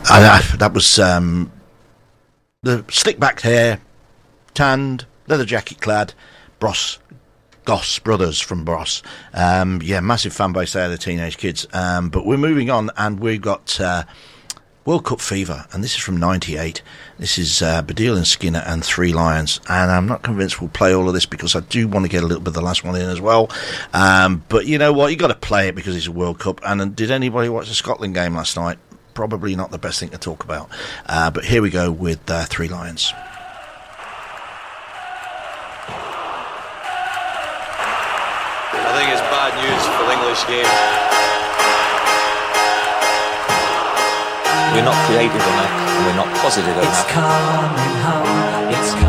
That was the slick-backed hair, tanned, leather jacket clad, Goss brothers from Bros. Massive fan base there, the teenage kids. But we're moving on, and we've got World Cup Fever, and this is from '98. This is Baddiel and Skinner and Three Lions, and I'm not convinced we'll play all of this because I do want to get a little bit of the last one in as well. But you know what? You got to play it because it's a World Cup. And did anybody watch the Scotland game last night? Probably not the best thing to talk about. But here we go with Three Lions. I think it's bad news for the English game. We're not creative enough, and we're not positive enough. It's coming home, it's